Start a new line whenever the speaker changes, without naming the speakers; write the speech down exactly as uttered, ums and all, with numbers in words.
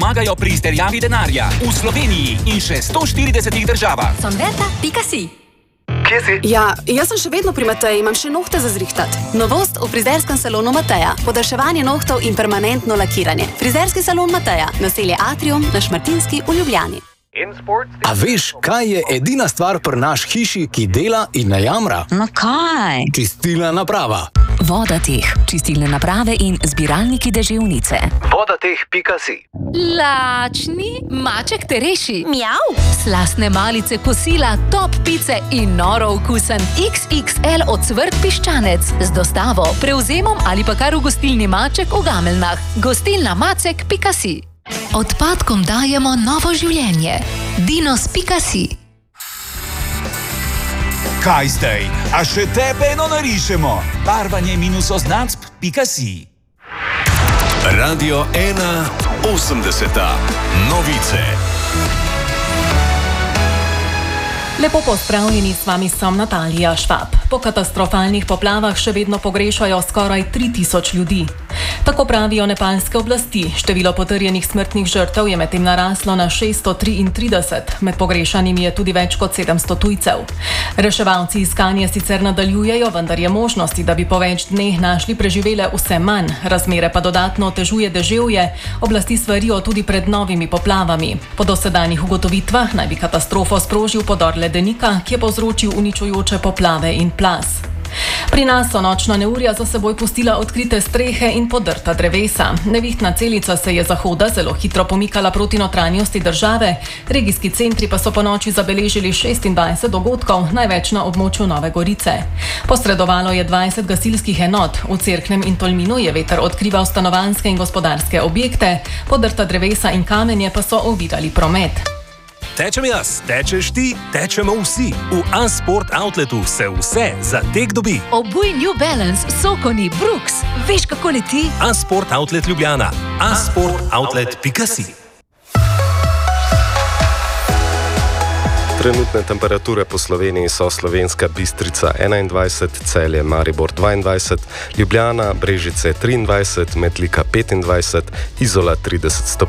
pomagajo pri izterjavi denarja v Sloveniji in še sto štiridesetih državah.
Sonveta pika si.
Kje si?
Ja, jaz sem še vedno pri Mateji, imam še nohte za zrihtat. Novost v frizerskem salonu Mateja. Podaljševanje nohtov in permanentno lakiranje. Frizerski salon Mateja, naselje Atrium na Šmartinski v Ljubljani.
A veš, kaj je edina stvar pri naš hiši, ki dela in ne jamra?
No kaj?
Čistilna naprava.
Vodateh, čistilne naprave in zbiralniki deževnice.
Vodateh pika si.
Lačni, maček te reši.
Mjav.
Slastne malice kosila, top pice in noro okusen iks iks el ocvrt piščanec. Z dostavo, prevzemom ali pa kar v gostilni Maček v Gameljnah. Gostilna macek pika si. Odpadkom dajemo novo življenje. dinos pika si.
Kaj zdaj? A še tebe eno narišemo? Barvanje minus oznacb pika si.
Radio ena osemdeseta. Novice.
Lepo pozdravljeni, s vami sem Natalija Švab. Po katastrofalnih poplavah še vedno pogrešajo skoraj tri tisoč ljudi. Tako pravijo nepalske oblasti. Število potrjenih smrtnih žrtev je medtem naraslo na šeststo triintrideset. Med pogrešanimi je tudi več kot sedemsto tujcev. Reševalci iskanje sicer nadaljujejo, vendar je možnosti, da bi po več dneh našli preživele vse manj. Razmere pa dodatno otežuje deževje. Oblasti svarijo tudi pred novimi poplavami. Po dosedanjih ugotovitvah naj bi katastrofo sprožil podor ledenika, ki je povzročil uničujoče poplave in plaz. Pri nas so nočna neurja za seboj pustila odkrite strehe in podrta drevesa. Nevihtna celica se je zahoda zelo hitro pomikala proti notranjosti države, regijski centri pa so po noči zabeležili šestindvajset dogodkov, največ na območju Nove Gorice. Posredovalo je dvajset gasilskih enot. V Cerknem in Tolminu je veter odkrival stanovanjske in gospodarske objekte, podrta drevesa in kamenje pa so ovirali promet.
Tečem jaz, tečeš ti, tečemo vsi. V Unsport Outletu se vse za tek dobi.
Obuj New Balance, Sokoni, Brooks. Veš, kako leti?
Unsport Outlet Ljubljana. unsport outlet pika si.
Trenutne temperature po Sloveniji so Slovenska Bistrica enaindvajset, Celje, Maribor dvaindvajset, Ljubljana, Brežice triindvajset, Metlika petindvajset, Izola trideset stopinj.